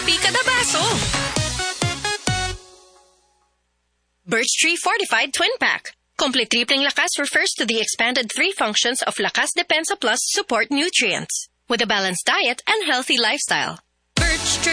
kapi kada baso. Birch Tree Fortified Twin Pack. Complete tripling lakas refers to the expanded 3 functions of Lakas Depensa Plus support nutrients with a balanced diet and healthy lifestyle.